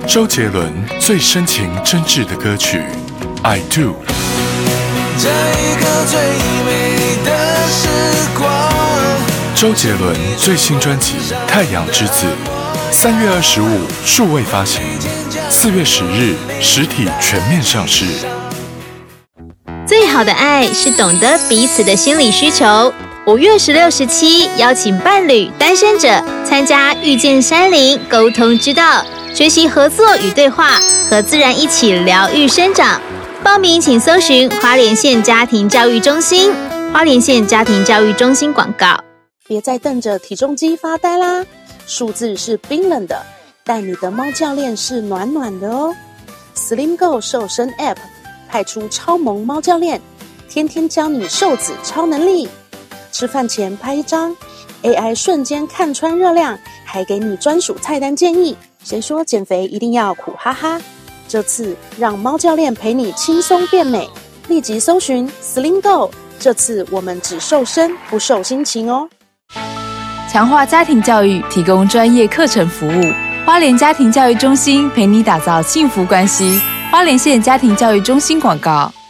周杰伦最深情真挚的歌曲《I Do》。 这一刻最美的时光。 周杰伦最新专辑《太阳之子》，3月25数位发行，4月10日实体全面上市。 最好的爱是懂得彼此的心理需求。5月16、17邀请伴侣、单身者参加遇见山林沟通之道，学习合作与对话，和自然一起疗愈生长。报名请搜寻花莲县家庭教育中心。花莲县家庭教育中心广告。 别再瞪着体重机发呆啦，数字是冰冷的，但你的猫教练是暖暖的哦。Slim Go 瘦身 App 派出超萌猫教练，天天教你瘦子超能力。吃饭前拍一张 AI 瞬间看穿热量，还给你专属菜单建议。谁说减肥一定要苦哈哈？这次让猫教练陪你轻松变美，立即搜寻 Slim Go。这次我们只瘦身不瘦心情哦。 强化家庭教育，提供专业课程服务。花莲家庭教育中心陪你打造幸福关系。花莲县家庭教育中心广告。